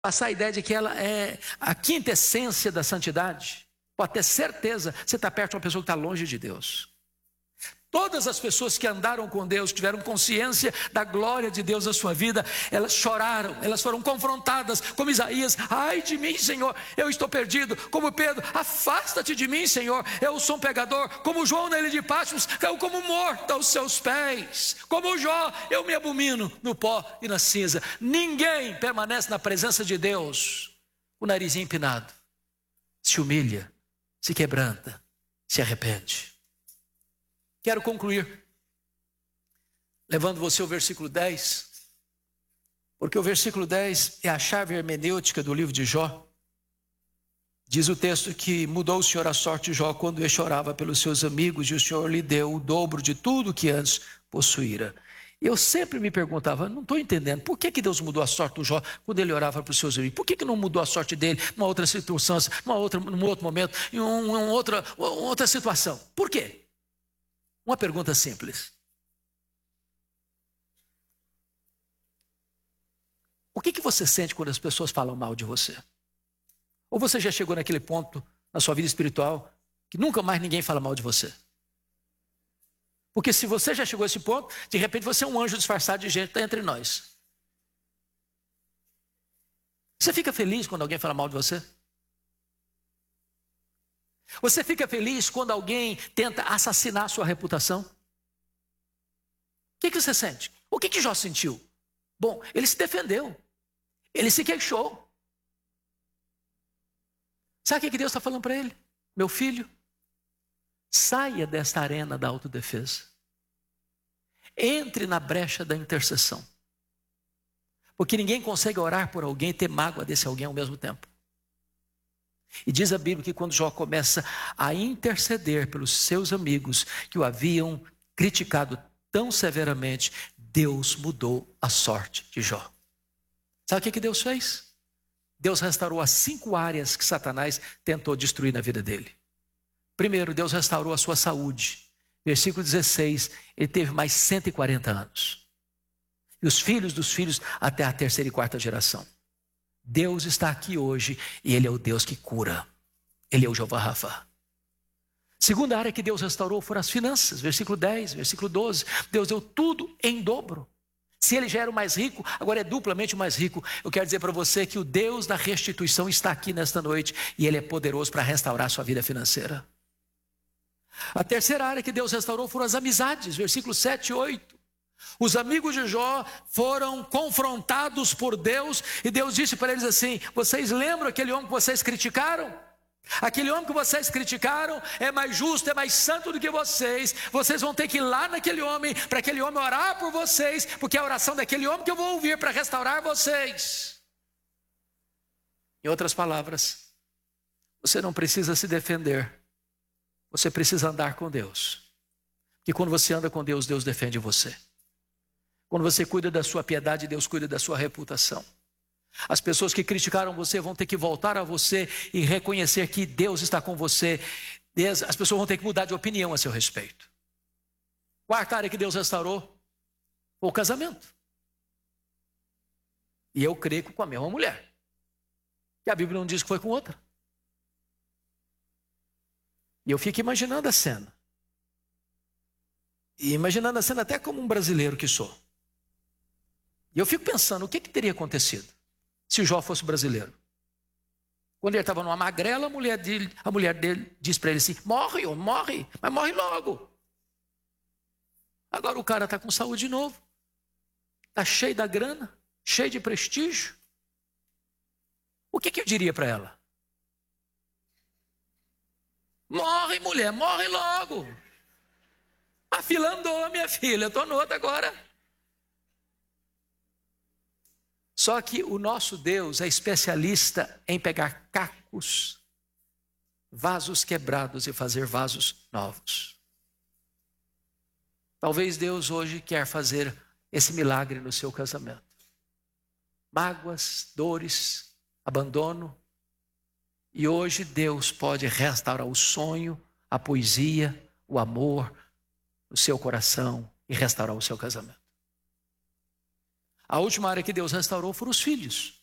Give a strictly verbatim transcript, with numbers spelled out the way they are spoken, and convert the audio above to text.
passar a ideia de que ela é a quinta essência da santidade, pode ter certeza, você está perto de uma pessoa que está longe de Deus. Todas as pessoas que andaram com Deus, tiveram consciência da glória de Deus na sua vida, elas choraram, elas foram confrontadas, como Isaías: ai de mim, Senhor, eu estou perdido. Como Pedro: afasta-te de mim, Senhor, eu sou um pecador. Como João na ilha de Patmos, caiu como morto aos seus pés. Como Jó, eu me abomino no pó e na cinza. Ninguém permanece na presença de Deus com o narizinho empinado. Se humilha, se quebranta, se arrepende. Quero concluir levando você ao versículo dez, porque o versículo dez é a chave hermenêutica do livro de Jó. Diz o texto que mudou o Senhor a sorte de Jó quando ele chorava pelos seus amigos, e o Senhor lhe deu o dobro de tudo que antes possuíra. Eu sempre me perguntava, não estou entendendo, por que, que Deus mudou a sorte do Jó quando ele orava para os seus amigos? Por que, que não mudou a sorte dele numa outra circunstância, numa outra, num outro momento, em um, uma, outra, uma outra situação? Por quê? Uma pergunta simples. O que, que você sente quando as pessoas falam mal de você? Ou você já chegou naquele ponto na sua vida espiritual que nunca mais ninguém fala mal de você? Porque se você já chegou a esse ponto, de repente você é um anjo disfarçado de gente que está entre nós. Você fica feliz quando alguém fala mal de você? Você fica feliz quando alguém tenta assassinar a sua reputação? O que, que você sente? O que, que Jó sentiu? Bom, ele se defendeu. Ele se queixou. Sabe o que, que Deus está falando para ele? Meu filho, saia desta arena da autodefesa. Entre na brecha da intercessão. Porque ninguém consegue orar por alguém e ter mágoa desse alguém ao mesmo tempo. E diz a Bíblia que quando Jó começa a interceder pelos seus amigos que o haviam criticado tão severamente, Deus mudou a sorte de Jó. Sabe o que, que Deus fez? Deus restaurou as cinco áreas que Satanás tentou destruir na vida dele. Primeiro, Deus restaurou a sua saúde. Versículo dezesseis, ele teve mais cento e quarenta anos. E os filhos dos filhos até a terceira e quarta geração. Deus está aqui hoje e Ele é o Deus que cura. Ele é o Jeová Rafa. Segunda área que Deus restaurou foram as finanças. Versículo dez, versículo doze. Deus deu tudo em dobro. Se ele já era o mais rico, agora é duplamente o mais rico. Eu quero dizer para você que o Deus da restituição está aqui nesta noite e Ele é poderoso para restaurar a sua vida financeira. A terceira área que Deus restaurou foram as amizades. Versículos sete e oito. Os amigos de Jó foram confrontados por Deus e Deus disse para eles assim: vocês lembram aquele homem que vocês criticaram? Aquele homem que vocês criticaram é mais justo, é mais santo do que vocês. Vocês vão ter que ir lá naquele homem, para aquele homem orar por vocês, porque é a oração daquele homem que eu vou ouvir para restaurar vocês. Em outras palavras, você não precisa se defender, você precisa andar com Deus. Porque quando você anda com Deus, Deus defende você. Quando você cuida da sua piedade, Deus cuida da sua reputação. As pessoas que criticaram você vão ter que voltar a você e reconhecer que Deus está com você. As pessoas vão ter que mudar de opinião a seu respeito. Quarta área que Deus restaurou foi o casamento. E eu creio que com a mesma mulher. E a Bíblia não diz que foi com outra. E eu fico imaginando a cena. E imaginando a cena até como um brasileiro que sou. E eu fico pensando, o que, que teria acontecido se o Jó fosse brasileiro? Quando ele estava numa magrela, a mulher dele, a mulher dele diz para ele assim: morre, homem, morre, mas morre logo. Agora o cara está com saúde de novo. Está cheio da grana, cheio de prestígio. O que, que eu diria para ela? Morre, mulher, morre logo. A fila andou, minha filha, eu estou no outro agora. Só que o nosso Deus é especialista em pegar cacos, vasos quebrados e fazer vasos novos. Talvez Deus hoje quer fazer esse milagre no seu casamento. Mágoas, dores, abandono. E hoje Deus pode restaurar o sonho, a poesia, o amor, o seu coração e restaurar o seu casamento. A última área que Deus restaurou foram os filhos.